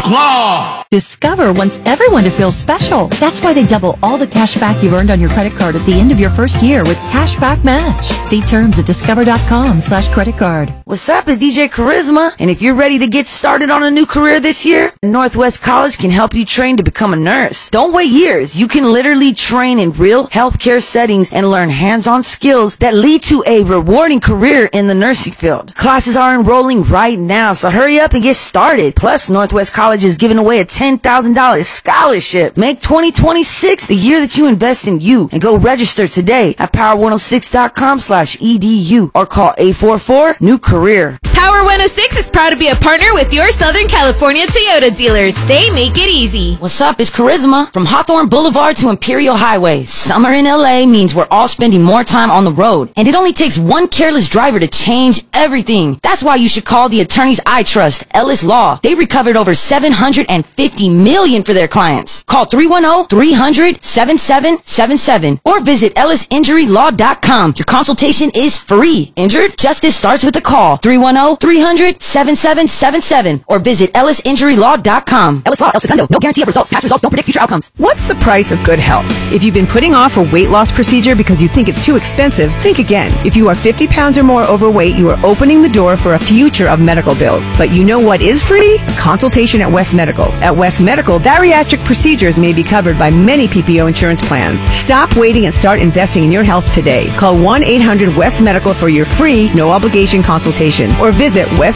Claw! Discover wants everyone to feel special. That's why they double all the cash back you've earned on your credit card at the end of your first year with Cashback Match. See terms at discover.com/credit card. What's up? It's DJ Charisma. And if you're ready to get started on a new career this year, Northwest College can help you train to become a nurse. Don't wait years. You can literally train in real healthcare settings and learn hands-on skills that lead to a rewarding career in the nursing field. Classes are enrolling right now, so hurry up and get started. Plus, Northwest College is giving away a $10,000 scholarship. Make 2026 the year that you invest in you, and go register today at power106.com/edu or call 844-NEW-CAREER. Power 106 is proud to be a partner with your Southern California Toyota dealers. They make it easy. What's up? It's Charisma. From Hawthorne Boulevard to Imperial Highway, summer in LA means we're all spending more time on the road, and it only takes one careless driver to change everything. That's why you should call the attorneys I trust, Ellis Law. They recovered over $750 million for their clients. Call 310-300-7777 or visit ellisinjurylaw.com. Your consultation is free. Injured? Justice starts with a call. 310-300-7777 or visit ellisinjurylaw.com. Ellis Law, El Segundo. No guarantee of results. Past results don't predict future outcomes. What's the price of good health? If you've been putting off a weight loss procedure because you think it's too expensive, think again. If you are 50 pounds or more overweight, you are opening the door for a future of medical bills. But you know what is free? A consultation at West Medical. At West Medical, bariatric procedures may be covered by many PPO insurance plans. Stop waiting and start investing in your health today. Call 1-800-WEST-MEDICAL for your free, no-obligation consultation or visit